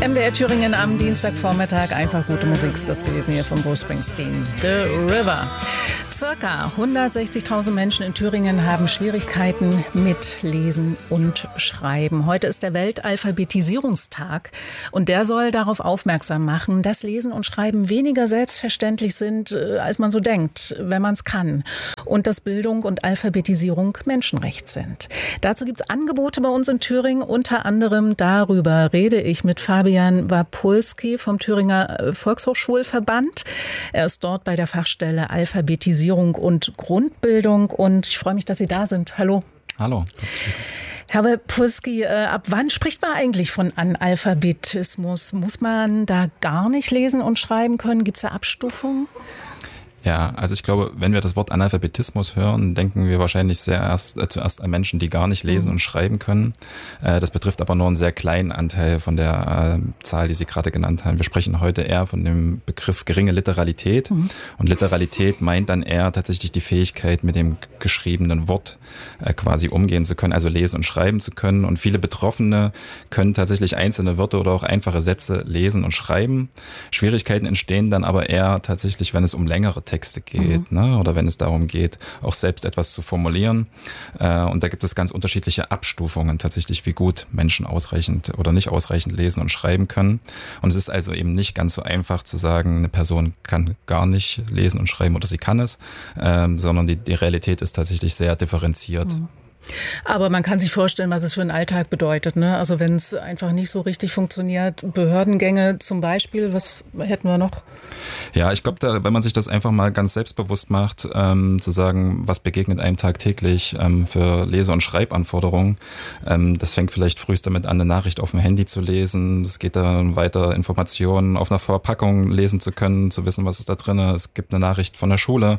MDR Thüringen am Dienstagvormittag. Einfach gute Musik ist das gewesen hier von Bruce Springsteen. The River. Circa 160.000 Menschen in Thüringen haben Schwierigkeiten mit Lesen und Schreiben. Heute ist der Weltalphabetisierungstag und der soll darauf aufmerksam machen, dass Lesen und Schreiben weniger selbstverständlich sind, als man so denkt, wenn man es kann. Und dass Bildung und Alphabetisierung Menschenrecht sind. Dazu gibt es Angebote bei uns in Thüringen. Unter anderem darüber rede ich mit Fabian Wapulski vom Thüringer Volkshochschulverband. Er ist dort bei der Fachstelle Alphabetisierung und Grundbildung und ich freue mich, dass Sie da sind. Hallo. Hallo. Herr Wapulski, ab wann spricht man eigentlich von Analphabetismus? Muss man da gar nicht lesen und schreiben können? Gibt es da Abstufungen? Ja, also ich glaube, wenn wir das Wort Analphabetismus hören, denken wir wahrscheinlich zuerst an Menschen, die gar nicht lesen und schreiben können. Das betrifft aber nur einen sehr kleinen Anteil von der Zahl, die Sie gerade genannt haben. Wir sprechen heute eher von dem Begriff geringe Literalität. Und Literalität meint dann eher tatsächlich die Fähigkeit, mit dem geschriebenen Wort quasi umgehen zu können, also lesen und schreiben zu können. Und viele Betroffene können tatsächlich einzelne Wörter oder auch einfache Sätze lesen und schreiben. Schwierigkeiten entstehen dann aber eher tatsächlich, wenn es um längere Texte geht, ne? Oder wenn es darum geht, auch selbst etwas zu formulieren. Und da gibt es ganz unterschiedliche Abstufungen tatsächlich, wie gut Menschen ausreichend oder nicht ausreichend lesen und schreiben können. Und es ist also eben nicht ganz so einfach zu sagen, eine Person kann gar nicht lesen und schreiben oder sie kann es, sondern die Realität ist tatsächlich sehr differenziert. Aber man kann sich vorstellen, was es für einen Alltag bedeutet, ne? Also wenn es einfach nicht so richtig funktioniert, Behördengänge zum Beispiel, was hätten wir noch? Ja, ich glaube, wenn man sich das einfach mal ganz selbstbewusst macht, zu sagen, was begegnet einem tagtäglich für Lese- und Schreibanforderungen, das fängt vielleicht frühest damit an, eine Nachricht auf dem Handy zu lesen. Es geht dann weiter, Informationen auf einer Verpackung lesen zu können, zu wissen, was ist da drin. Es gibt eine Nachricht von der Schule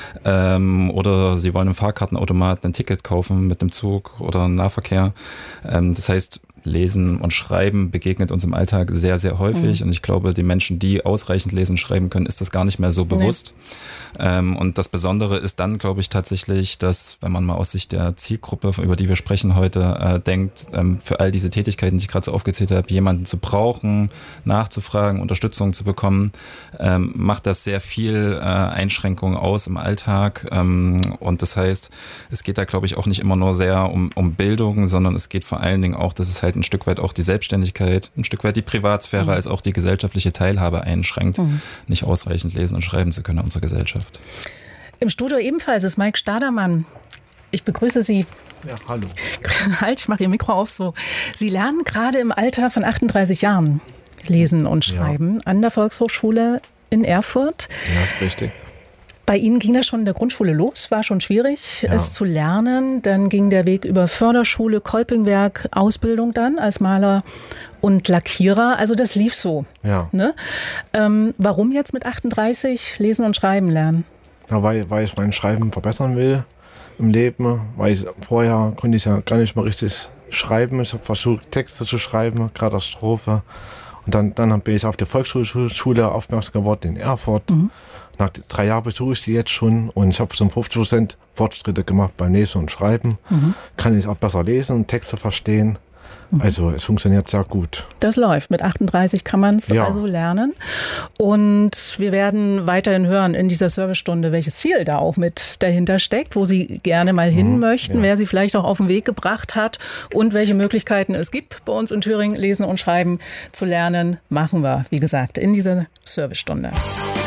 oder Sie wollen im Fahrkartenautomaten ein Ticket kaufen mit dem Zug oder im Nahverkehr. Das heißt, Lesen und Schreiben begegnet uns im Alltag sehr, sehr häufig. Und ich glaube, die Menschen, die ausreichend lesen und schreiben können, ist das gar nicht mehr so bewusst. Und das Besondere ist dann, glaube ich, tatsächlich, dass, wenn man mal aus Sicht der Zielgruppe, über die wir sprechen heute, denkt, für all diese Tätigkeiten, die ich gerade so aufgezählt habe, jemanden zu brauchen, nachzufragen, Unterstützung zu bekommen, macht das sehr viel Einschränkungen aus im Alltag. Und das heißt, es geht da, glaube ich, auch nicht immer nur sehr um Bildung, sondern es geht vor allen Dingen auch, dass es halt ein Stück weit auch die Selbstständigkeit, ein Stück weit die Privatsphäre als auch die gesellschaftliche Teilhabe einschränkt, nicht ausreichend lesen und schreiben zu können in unserer Gesellschaft. Im Studio ebenfalls ist Mike Stadermann. Ich begrüße Sie. Ja, hallo. Halt, ich mache Ihr Mikro auf so. Sie lernen gerade im Alter von 38 Jahren lesen und schreiben an der Volkshochschule in Erfurt. Ja, ist richtig. Bei Ihnen ging das schon in der Grundschule los, war schon schwierig, es zu lernen. Dann ging der Weg über Förderschule, Kolpingwerk, Ausbildung dann als Maler und Lackierer. Also das lief so. Ja. Ne? Warum jetzt mit 38 lesen und schreiben lernen? Ja, weil ich mein Schreiben verbessern will im Leben. Weil vorher konnte ich ja gar nicht mal richtig schreiben. Ich habe versucht, Texte zu schreiben, gerade als Strophe. Und dann bin ich auf die Volksschule aufmerksam geworden in Erfurt. Nach 3 Jahren besuche ich sie jetzt schon und ich habe schon 50% Fortschritte gemacht beim Lesen und Schreiben. Kann ich auch besser lesen und Texte verstehen. Also es funktioniert sehr gut. Das läuft. Mit 38 kann man es also lernen. Und wir werden weiterhin hören in dieser Servicestunde, welches Ziel da auch mit dahinter steckt, wo Sie gerne mal hin möchten, wer Sie vielleicht auch auf den Weg gebracht hat und welche Möglichkeiten es gibt, bei uns in Thüringen Lesen und Schreiben zu lernen, machen wir, wie gesagt, in dieser Servicestunde.